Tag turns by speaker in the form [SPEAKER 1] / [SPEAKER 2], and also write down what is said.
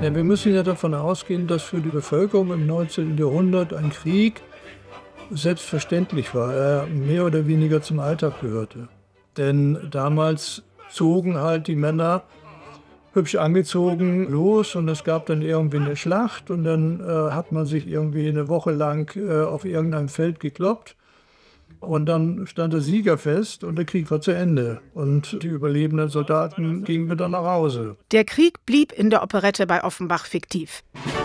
[SPEAKER 1] Ja, wir müssen ja davon ausgehen, dass für die Bevölkerung im 19. Jahrhundert ein Krieg selbstverständlich war, er mehr oder weniger zum Alltag gehörte. Denn damals zogen halt die Männer hübsch angezogen los und es gab dann irgendwie eine Schlacht und dann hat man sich irgendwie eine Woche lang auf irgendeinem Feld gekloppt und dann stand der Sieger fest und der Krieg war zu Ende und die überlebenden Soldaten gingen wieder nach Hause.
[SPEAKER 2] Der Krieg blieb in der Operette bei Offenbach fiktiv.